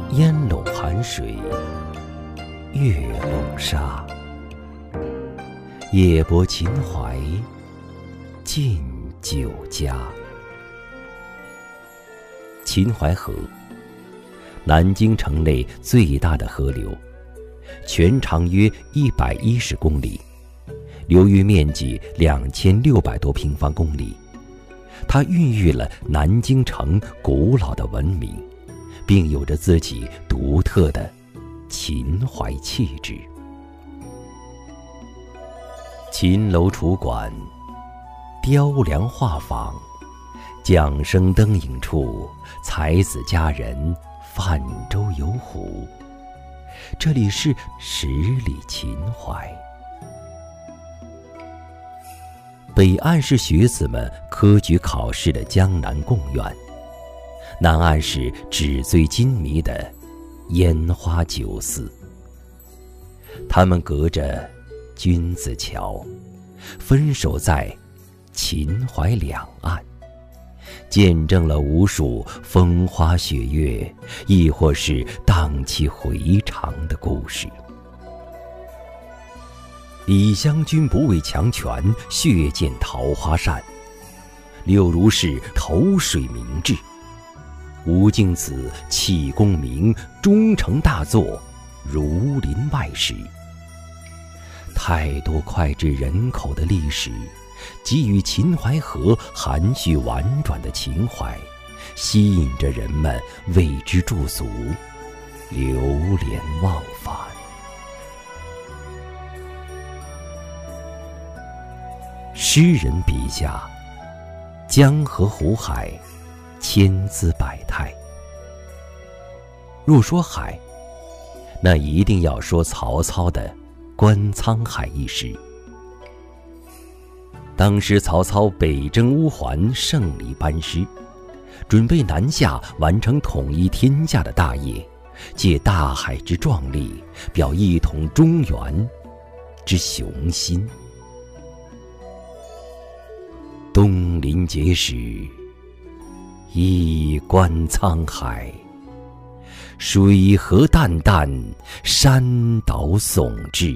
烟笼寒水，月笼沙。夜泊秦淮，近酒家。秦淮河，南京城内最大的河流，全长约110公里，流域面积2600多平方公里。它孕育了南京城古老的文明，并有着自己独特的秦淮气质。秦楼楚馆，雕梁画舫，桨声灯影处，才子佳人泛舟游湖。这里是十里秦淮。北岸是学子们科举考试的江南贡院，南岸是纸醉金迷的烟花酒肆。他们隔着君子桥，分守在秦淮两岸，见证了无数风花雪月，亦或是荡气回肠的故事。李香君不畏强权，血溅桃花扇；柳如是投水明志。吴敬梓弃功名，终成大作《儒林外史》。太多脍炙人口的历史，给予秦淮河含蓄婉转的情怀，吸引着人们为之驻足，流连忘返。诗人笔下，江河湖海，千姿百态。若说海，那一定要说曹操的《观沧海》一诗。当时曹操北征乌桓，胜利班师，准备南下完成统一天下的大业，借大海之壮丽，表一统中原之雄心。东临碣石，一观沧海。水河淡淡，山岛耸峙。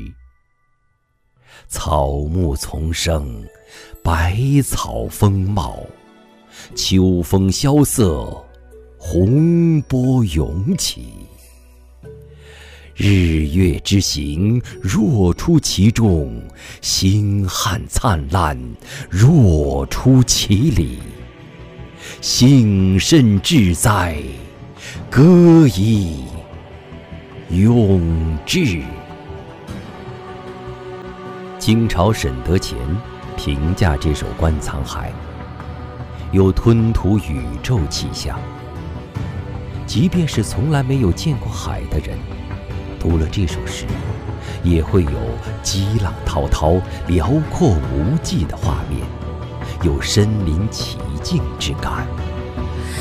草木丛生，百草丰茂。秋风萧瑟，洪波涌起。日月之行，若出其中；星汉灿烂，若出其里。幸甚至哉，歌以咏志。清朝沈德潜评价这首《观沧海》，有吞吐宇宙气象。即便是从来没有见过海的人，读了这首诗，也会有激浪滔滔、辽阔无际的画面，有身临其境之感。